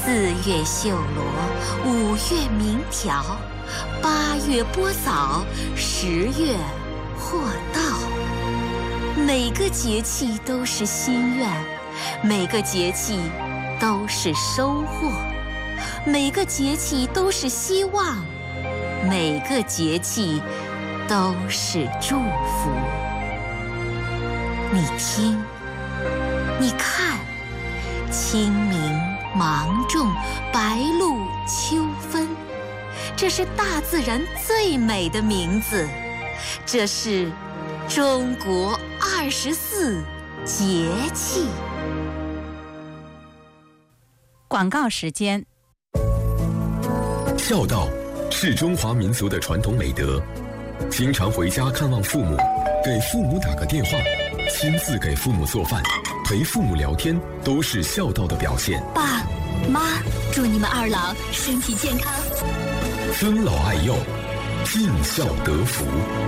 月绣罗，5月鸣条，8月播扫，10月获稻。每个节气都是心愿，每个节气都是收获，每个节气都是希望，每个节气都是祝福。你听，你看，清明、芒种、白露、秋分，这是大自然最美的名字，这是中国24节气。 广告时间。 孝道是中华民族的传统美德，经常回家看望父母，给父母打个电话，亲自给父母做饭，陪父母聊天，都是孝道的表现。 爸妈，祝你们2老身体健康， 尊老爱幼，尽孝得福。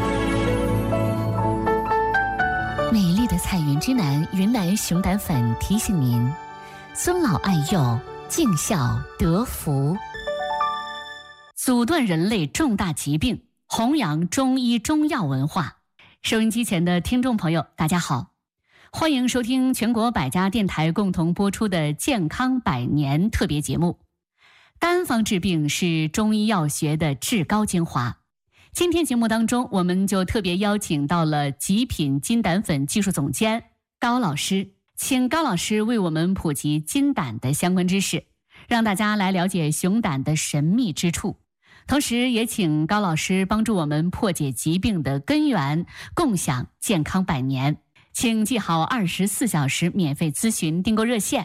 美丽的彩云之南云南熊胆粉提醒您：尊老爱幼，尽孝得福。阻断人类重大疾病，弘扬中医中药文化。收音机前的听众朋友，大家好，欢迎收听全国百家电台共同播出的健康百年特别节目。单方治病是中医药学的至高精华。今天节目当中，我们就特别邀请到了极品金胆粉技术总监高老师，请高老师为我们普及金胆的相关知识，让大家来了解熊胆的神秘之处。同时也请高老师帮助我们破解疾病的根源，共享健康百年。请记好24小时免费咨询订购热线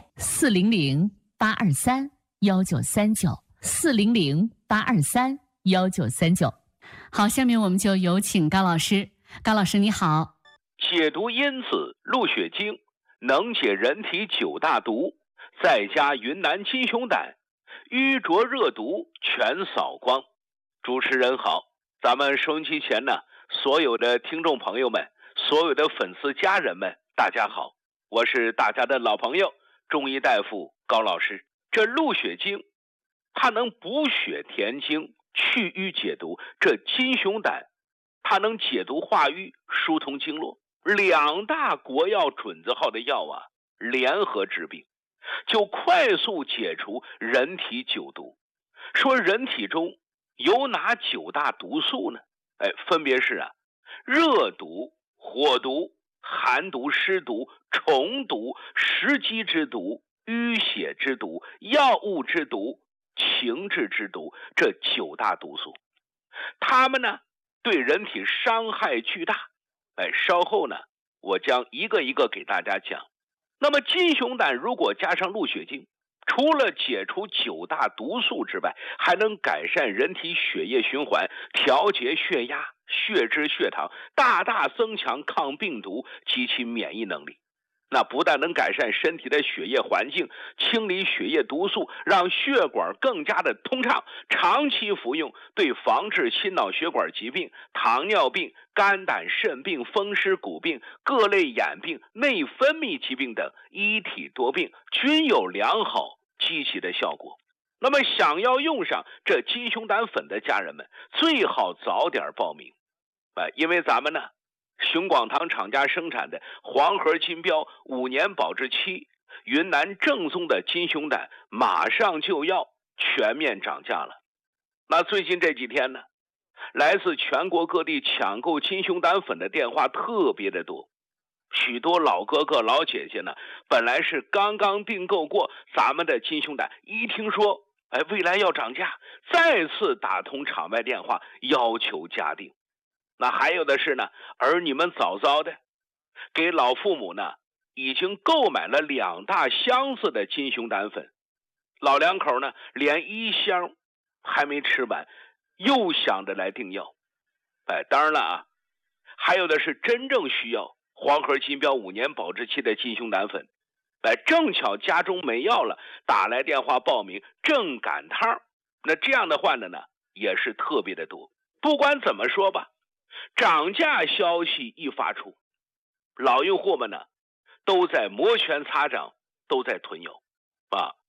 400-823-1939，400-823-1939。好，下面我们就有请高老师。高老师你好。 解毒因子鹿血精能解人体9大毒，再加云南金熊胆，瘀浊热毒全扫光。主持人好，咱们收音机前呢，所有的听众朋友们，所有的粉丝家人们，大家好，我是大家的老朋友中医大夫高老师。这鹿血精它能补血填精，去瘀解毒，这金熊胆它能解毒化瘀，疏通经络，2大国药准字号的药啊，联合治病，就快速解除人体9毒。说人体中有哪9大毒素呢？分别是热毒、火毒、寒毒、湿毒、虫毒、食积之毒、淤血之毒、药物之毒、情志之毒，这9大毒素，它们呢对人体伤害巨大。稍后呢我将一个一个给大家讲。那么金熊胆如果加上鹿血精，除了解除9大毒素之外，还能改善人体血液循环，调节血压、血脂、血糖，大大增强抗病毒及其免疫能力。那不但能改善身体的血液环境，清理血液毒素，让血管更加的通畅，长期服用对防治心脑血管疾病、糖尿病、肝胆肾病、风湿骨病、各类眼病、内分泌疾病等一体多病均有良好积极的效果。那么想要用上这金熊胆粉的家人们，最好早点报名，因为咱们呢熊广堂厂家生产的黄河金标5年保质期云南正宗的金熊胆马上就要全面涨价了。那最近这几天呢，来自全国各地抢购金熊胆粉的电话特别的多，许多老哥哥老姐姐呢，本来是刚刚订购过咱们的金熊胆，一听说未来要涨价，再次打通场外电话要求加订。那还有的是呢，儿女们早早的给老父母呢已经购买了2大箱子的金熊胆粉，老两口呢连1箱还没吃完，又想着来订药。当然了还有的是真正需要黄河金标5年保质期的金熊胆粉，正巧家中没药了，打来电话报名正赶趟。那这样的患的呢也是特别的多。不管怎么说吧，涨价消息一发出，老用户们呢都在摩拳擦掌，都在囤药